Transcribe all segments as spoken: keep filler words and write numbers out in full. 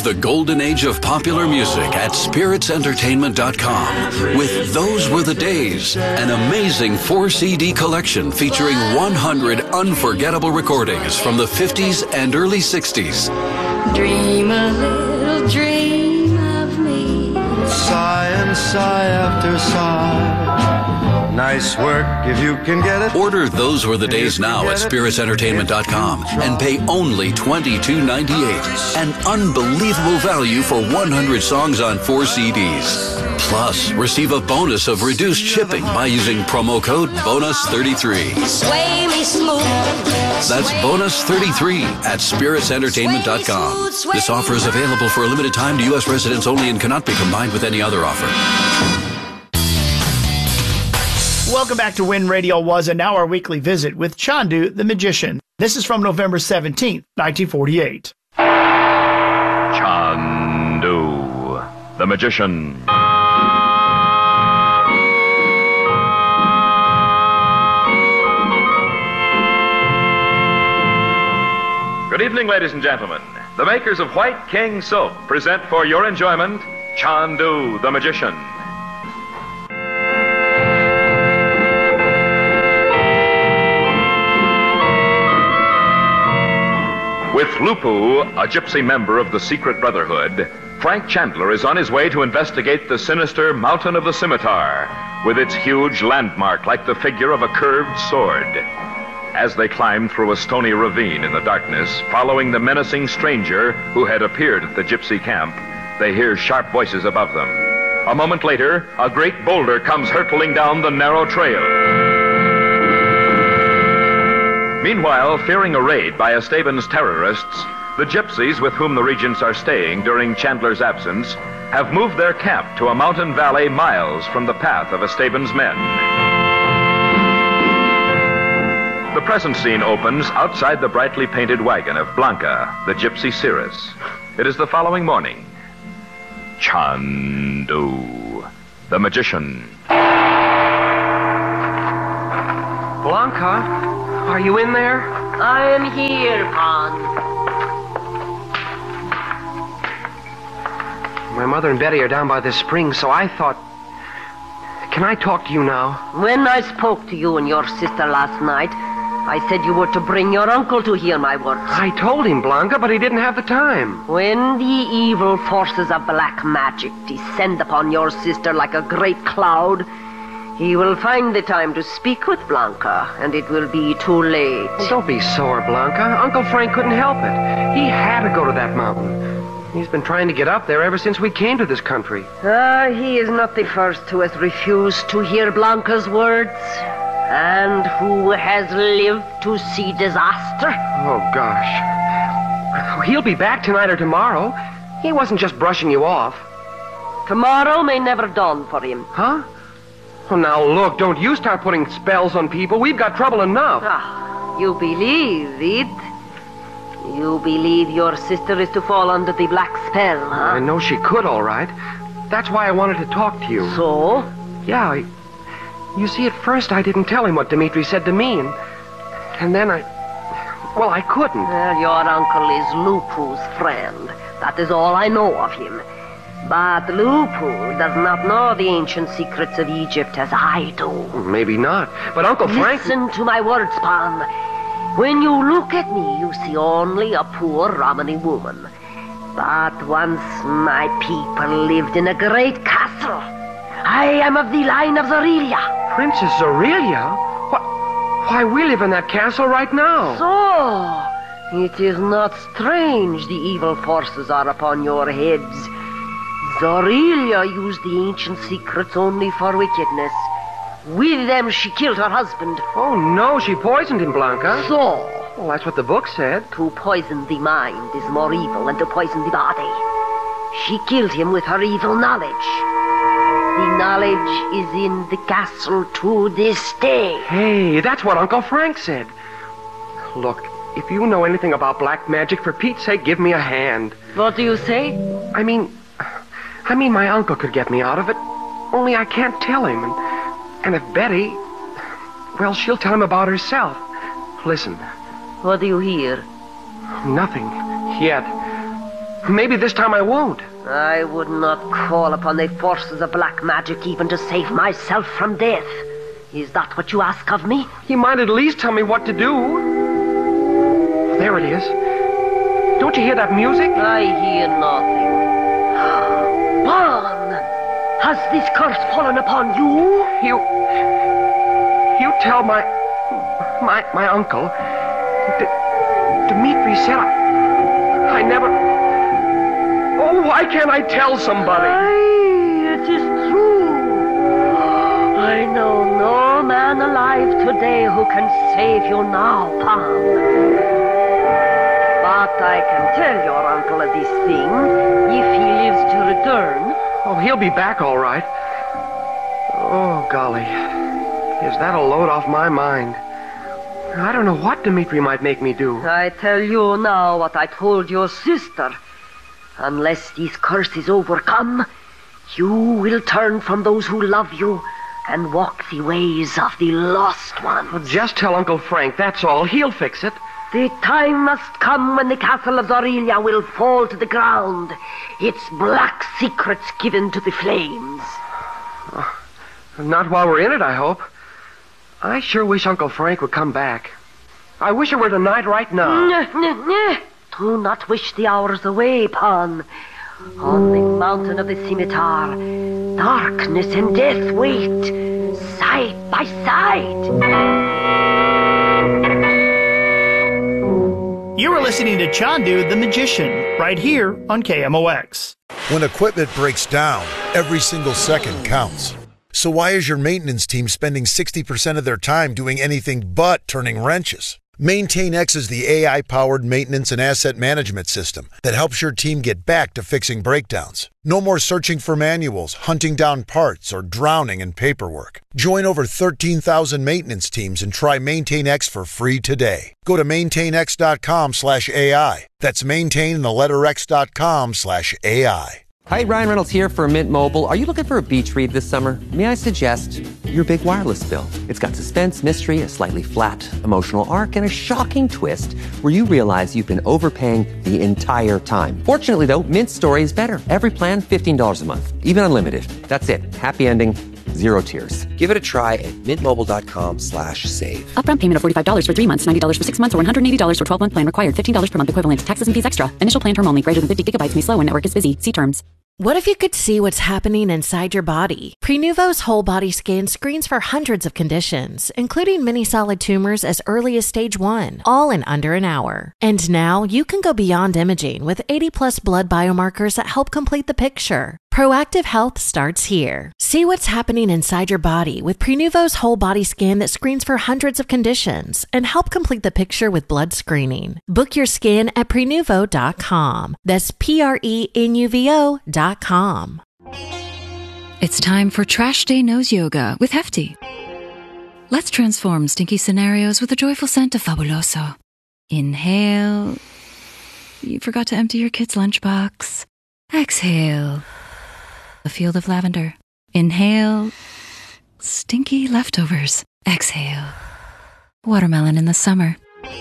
Relive the golden age of popular music at spirits entertainment dot com with Those Were the Days, an amazing four C D collection featuring one hundred unforgettable recordings from the fifties and early sixties. Dream a little dream of me. Sigh and sigh after sigh. Nice work if you can get it. Order Those Were the Days now at spirits entertainment dot com and pay only twenty-two ninety-eight. An unbelievable value for one hundred songs on four C Ds. Plus, receive a bonus of reduced shipping by using promo code bonus thirty-three. Sway me smooth. That's bonus thirty-three at spirits entertainment dot com. This offer is available for a limited time to U S residents only and cannot be combined with any other offer. Welcome back to When Radio Was, and now our weekly visit with Chandu the Magician. This is from November seventeenth, nineteen forty-eight. Chandu the Magician. Good evening, ladies and gentlemen. The makers of White King Soap present for your enjoyment Chandu the Magician. With Lupu, a gypsy member of the Secret Brotherhood, Frank Chandler is on his way to investigate the sinister Mountain of the Scimitar, with its huge landmark like the figure of a curved sword. As they climb through a stony ravine in the darkness, following the menacing stranger who had appeared at the gypsy camp, they hear sharp voices above them. A moment later, a great boulder comes hurtling down the narrow trail. Meanwhile, fearing a raid by Esteban's terrorists, the gypsies with whom the regents are staying during Chandler's absence have moved their camp to a mountain valley miles from the path of Esteban's men. The present scene opens outside the brightly painted wagon of Blanca, the gypsy seeress. It is the following morning. Chandu, the Magician. Blanca? Are you in there? I am here, Pan. My mother and Betty are down by the spring, so I thought... Can I talk to you now? When I spoke to you and your sister last night, I said you were to bring your uncle to hear my words. I told him, Blanca, but he didn't have the time. When the evil forces of black magic descend upon your sister like a great cloud, he will find the time to speak with Blanca, and it will be too late. Well, don't be sore, Blanca. Uncle Frank couldn't help it. He had to go to that mountain. He's been trying to get up there ever since we came to this country. Ah, he is not the first who has refused to hear Blanca's words, and who has lived to see disaster. Oh, gosh. He'll be back tonight or tomorrow. He wasn't just brushing you off. Tomorrow may never dawn for him. Huh? Oh, now, look, don't you start putting spells on people. We've got trouble enough. Ah, you believe it? You believe your sister is to fall under the black spell, huh? I know she could, all right. That's why I wanted to talk to you. So? Yeah, I... You see, at first I didn't tell him what Dimitri said to me, and... And then I... Well, I couldn't. Well, your uncle is Lupu's friend. That is all I know of him. But Lupu does not know the ancient secrets of Egypt as I do. Maybe not. But Uncle Frank... Listen to my words, Pan. When you look at me, you see only a poor Romany woman. But once my people lived in a great castle. I am of the line of Zorelia. Princess Zorelia? Why, why, we live in that castle right now. So, it is not strange the evil forces are upon your heads. Zorelia used the ancient secrets only for wickedness. With them, she killed her husband. Oh, no, she poisoned him, Blanca. So? Well, that's what the book said. To poison the mind is more evil than to poison the body. She killed him with her evil knowledge. The knowledge is in the castle to this day. Hey, that's what Uncle Frank said. Look, if you know anything about black magic, for Pete's sake, give me a hand. What do you say? I mean... I mean, my uncle could get me out of it. Only I can't tell him. And, and if Betty... Well, she'll tell him about herself. Listen. What do you hear? Nothing. Yet. Maybe this time I won't. I would not call upon the forces of black magic even to save myself from death. Is that what you ask of me? You might at least tell me what to do. There it is. Don't you hear that music? I hear nothing. Bon! Has this curse fallen upon you? You... You tell my... My, my uncle... D- Dmitri said I... I never... Oh, why can't I tell somebody? Aye, it is true. I know no man alive today who can save you now, Pan. But I can tell your uncle of this thing if he lives to return. Oh, he'll be back all right. Oh, golly. Is that a load off my mind? I don't know what Dmitri might make me do. I tell you now what I told your sister. Unless this curse is overcome, you will turn from those who love you and walk the ways of the lost one. Well, just tell Uncle Frank, that's all. He'll fix it. The time must come when the castle of Zorelia will fall to the ground, its black secrets given to the flames. Uh, not while we're in it, I hope. I sure wish Uncle Frank would come back. I wish it were tonight right now. Nah, nah, nah. Do not wish the hours away, Pan. On the mountain of the scimitar, darkness and death wait, side by side. You are listening to Chandu the Magician, right here on K M O X. When equipment breaks down, every single second counts. So why is your maintenance team spending sixty percent of their time doing anything but turning wrenches? MaintainX is the A I-powered maintenance and asset management system that helps your team get back to fixing breakdowns. No more searching for manuals, hunting down parts, or drowning in paperwork. Join over thirteen thousand maintenance teams and try MaintainX for free today. Go to maintainx.com slash AI. That's maintain the letter X dot com slash AI. Hi, Ryan Reynolds here for Mint Mobile. Are you looking for a beach read this summer? May I suggest your big wireless bill? It's got suspense, mystery, a slightly flat, emotional arc, and a shocking twist where you realize you've been overpaying the entire time. Fortunately, though, Mint's story is better. Every plan, fifteen dollars a month. Even unlimited. That's it. Happy ending. Zero tears. Give it a try at mintmobile.com slash save. Upfront payment of forty-five dollars for three months, ninety dollars for six months, or one hundred eighty dollars for twelve-month plan required. fifteen dollars per month equivalent. Taxes and fees extra. Initial plan term only. Greater than fifty gigabytes may slow when network is busy. See terms. What if you could see what's happening inside your body? Prenuvo's whole body scan screens for hundreds of conditions, including many solid tumors as early as stage one, all in under an hour. And now you can go beyond imaging with eighty plus blood biomarkers that help complete the picture. Proactive health starts here. See what's happening inside your body with Prenuvo's whole body scan that screens for hundreds of conditions and help complete the picture with blood screening. Book your scan at prenuvo dot com. That's P R E N U V O dot com. It's time for Trash Day Nose Yoga with Hefty. Let's transform stinky scenarios with a joyful scent of Fabuloso. Inhale. You forgot to empty your kid's lunchbox. Exhale. A field of lavender. Inhale. Stinky leftovers. Exhale. Watermelon in the summer.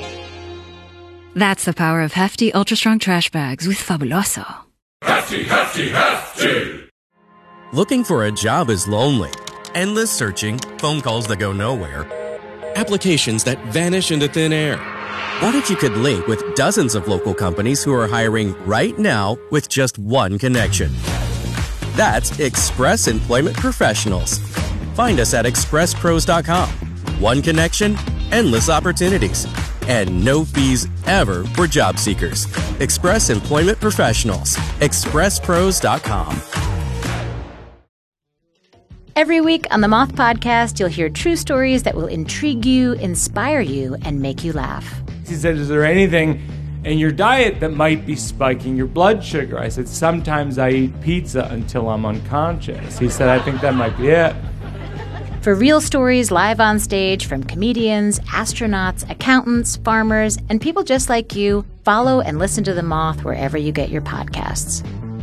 That's the power of Hefty Ultra Strong Trash Bags with Fabuloso. Hefty, hefty, hefty! Looking for a job is lonely. Endless searching, phone calls that go nowhere, applications that vanish into thin air. What if you could link with dozens of local companies who are hiring right now with just one connection? That's Express Employment Professionals. Find us at express pros dot com. One connection, endless opportunities, and no fees ever for job seekers. Express Employment Professionals. express pros dot com. Every week on the Moth Podcast, you'll hear true stories that will intrigue you, inspire you, and make you laugh. He said, is there anything in your diet that might be spiking your blood sugar? I said, sometimes I eat pizza until I'm unconscious. He said, I think that might be it. For real stories live on stage from comedians, astronauts, accountants, farmers, and people just like you, follow and listen to The Moth wherever you get your podcasts.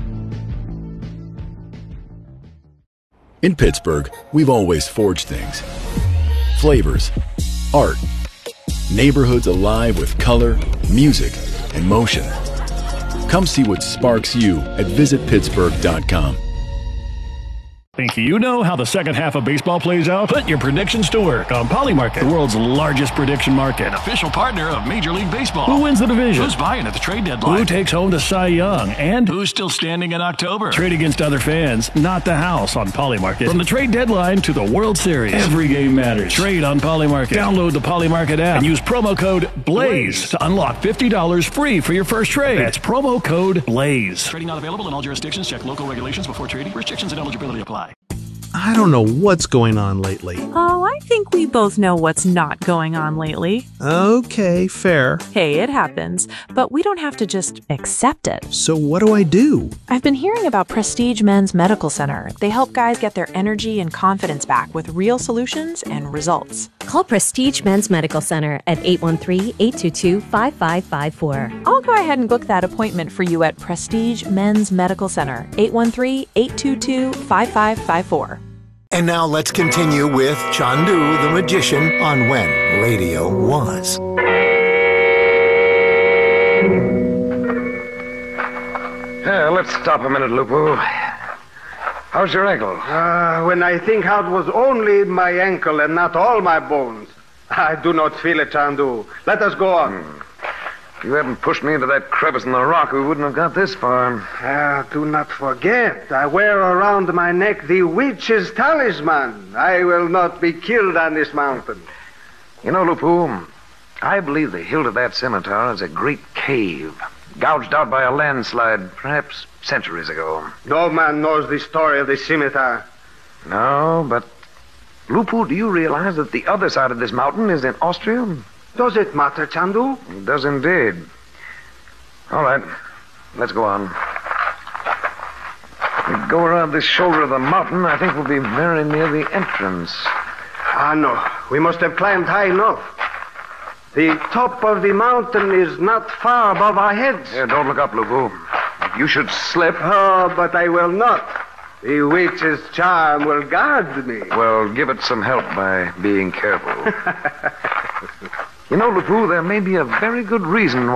In Pittsburgh, we've always forged things. Flavors, art, neighborhoods alive with color, music, and motion. Come see what sparks you at visit pittsburgh dot com. Think you know how the second half of baseball plays out? Put your predictions to work on Polymarket, the world's largest prediction market. An official partner of Major League Baseball. Who wins the division? Who's buying at the trade deadline? Who takes home the Cy Young? And who's still standing in October? Trade against other fans, not the house on Polymarket. From the trade deadline to the World Series, every game matters. Trade on Polymarket. Download the Polymarket app and use promo code BLAZE to unlock fifty dollars free for your first trade. That's promo code BLAZE. Trading not available in all jurisdictions. Check local regulations before trading. Restrictions and eligibility apply. I don't know what's going on lately. Oh, I think we both know what's not going on lately. Okay, fair. Hey, it happens, but we don't have to just accept it. So what do I do? I've been hearing about Prestige Men's Medical Center. They help guys get their energy and confidence back with real solutions and results. Call Prestige Men's Medical Center at eight one three, eight two two, five five five four. I'll go ahead and book that appointment for you at Prestige Men's Medical Center, eight one three, eight two two, five five five four. And now let's continue with Chandu the Magician on When Radio Was. Yeah, let's stop a minute, Lupu. How's your ankle? Uh, when I think how it was only my ankle and not all my bones, I do not feel it, Chandu. Let us go on. Hmm. If you hadn't pushed me into that crevice in the rock, we wouldn't have got this far. Uh, do not forget, I wear around my neck the witch's talisman. I will not be killed on this mountain. You know, Lupu, I believe the hilt of that scimitar is a great cave, gouged out by a landslide, perhaps centuries ago. No man knows the story of the scimitar. No, but, Lupu, do you realize that the other side of this mountain is in Austria? Does it matter, Chandu? It does indeed. All right, let's go on. We go around this shoulder of the mountain. I think we'll be very near the entrance. Ah, no. We must have climbed high enough. The top of the mountain is not far above our heads. Yeah, don't look up, Lupu. If you should slip... Oh, but I will not. The witch's charm will guard me. Well, give it some help by being careful. You know, Lupu, there may be a very good reason why